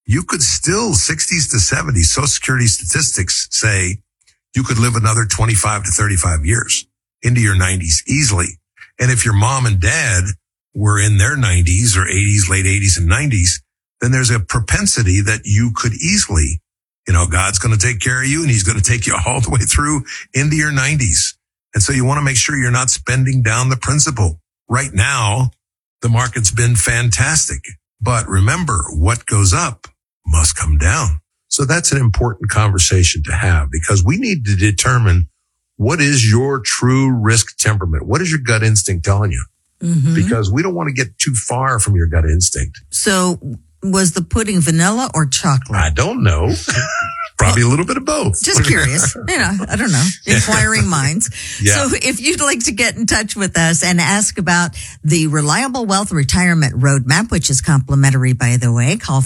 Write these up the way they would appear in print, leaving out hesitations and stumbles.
you could still 60s to 70s, Social Security statistics say you could live another 25 to 35 years into your 90s easily. And if your mom and dad were in their 90s or 80s, late 80s and 90s, then there's a propensity that you could easily, God's going to take care of you and he's going to take you all the way through into your 90s. And so you want to make sure you're not spending down the principal. Right now, the market's been fantastic. But remember, what goes up must come down. So that's an important conversation to have because we need to determine what is your true risk temperament? What is your gut instinct telling you? Mm-hmm. Because we don't want to get too far from your gut instinct. So was the pudding vanilla or chocolate? I don't know. Probably a little bit of both. Just curious. I don't know. Inquiring minds. Yeah. So if you'd like to get in touch with us and ask about the Reliable Wealth Retirement Roadmap, which is complimentary, by the way, call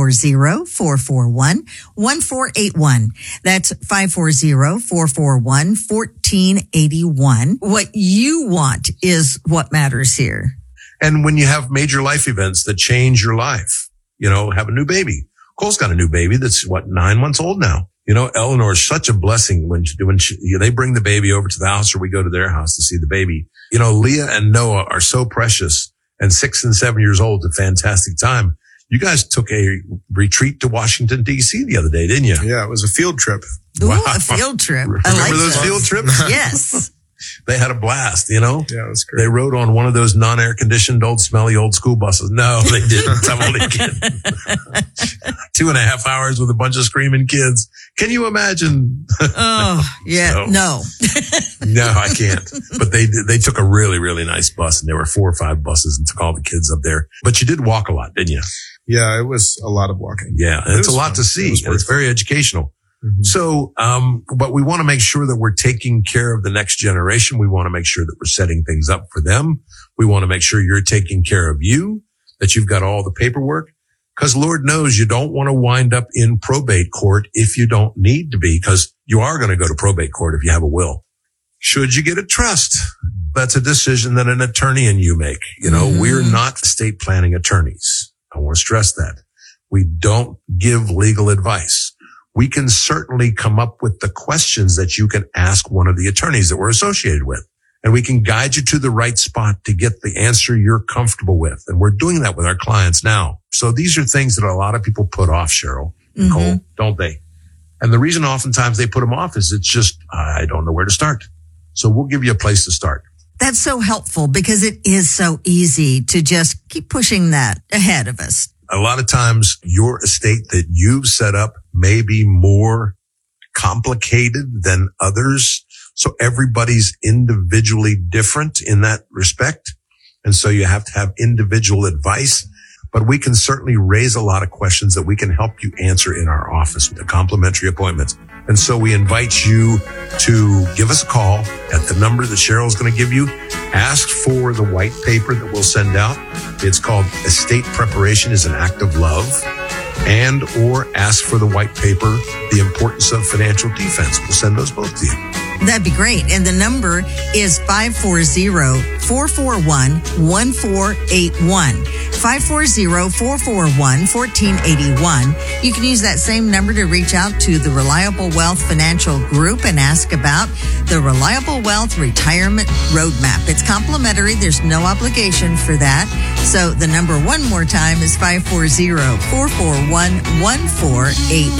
540-441-1481. That's 540-441-1481. What you want is what matters here. And when you have major life events that change your life, have a new baby. Cole's got a new baby that's 9 months old now. Eleanor is such a blessing when they bring the baby over to the house or we go to their house to see the baby. Leah and Noah are so precious and 6 and 7 years old, a fantastic time. You guys took a retreat to Washington, D.C. the other day, didn't you? Yeah, it was a field trip. Ooh, wow. A field trip. Remember those field trips? Yes. They had a blast, Yeah, it was great. They rode on one of those non-air conditioned, smelly old school buses. No, they didn't. I'm only kidding. 2.5 hours with a bunch of screaming kids. Can you imagine? Oh, yeah. No. No, I can't. But they took a really, really nice bus and there were 4 or 5 buses and took all the kids up there. But you did walk a lot, didn't you? Yeah, it was a lot of walking. Yeah, and it's a lot to see. It's very educational. Mm-hmm. So, but we want to make sure that we're taking care of the next generation. We want to make sure that we're setting things up for them. We want to make sure you're taking care of you, that you've got all the paperwork. Because Lord knows you don't want to wind up in probate court if you don't need to be, because you are going to go to probate court if you have a will. Should you get a trust? That's a decision that an attorney and you make. We're not estate planning attorneys. I want to stress that. We don't give legal advice. We can certainly come up with the questions that you can ask one of the attorneys that we're associated with. And we can guide you to the right spot to get the answer you're comfortable with. And we're doing that with our clients now. So these are things that a lot of people put off, Cheryl, Nicole, don't they? And the reason oftentimes they put them off is it's just, I don't know where to start. So we'll give you a place to start. That's so helpful because it is so easy to just keep pushing that ahead of us. A lot of times your estate that you've set up may be more complicated than others. So everybody's individually different in that respect. And so you have to have individual advice. But we can certainly raise a lot of questions that we can help you answer in our office with a complimentary appointment. And so we invite you to give us a call at the number that Cheryl's going to give you. Ask for the white paper that we'll send out. It's called Estate Preparation is an Act of Love. And or ask for the white paper, The Importance of Financial Defense. We'll send those both to you. That'd be great. And the number is 540-441-1481. 540-441-1481. You can use that same number to reach out to the Reliable Wealth Financial Group and ask about the Reliable Wealth Retirement Roadmap. It's complimentary. There's no obligation for that. So the number one more time is 540-441-1481.